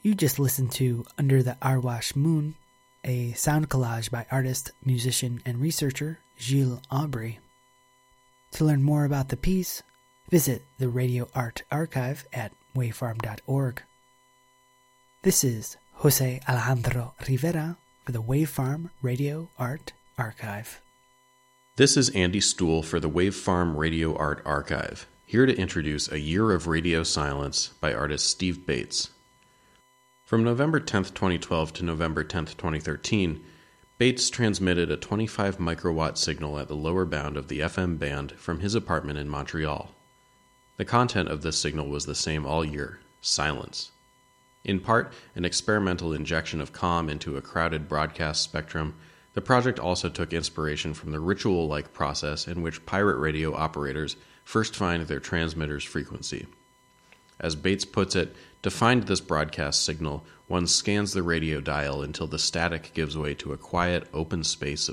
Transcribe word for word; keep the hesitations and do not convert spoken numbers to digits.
You just listened to Under the Arwash Moon, a sound collage by artist, musician, and researcher Gilles Aubry. To learn more about the piece, visit the Radio Art Archive at wavefarm dot org. This is Jose Alejandro Rivera for the Wavefarm Radio Art Archive. This is Andy Stuhl for the Wavefarm Radio Art Archive, here to introduce A Year of Radio Silence by artist Steve Bates. From November tenth, twenty twelve to November tenth, twenty thirteen, Bates transmitted a twenty-five microwatt signal at the lower bound of the F M band from his apartment in Montreal. The content of this signal was the same all year: silence. In part, an experimental injection of calm into a crowded broadcast spectrum, the project also took inspiration from the ritual-like process in which pirate radio operators first find their transmitter's frequency. As Bates puts it, to find this broadcast signal, one scans the radio dial until the static gives way to a quiet, open space of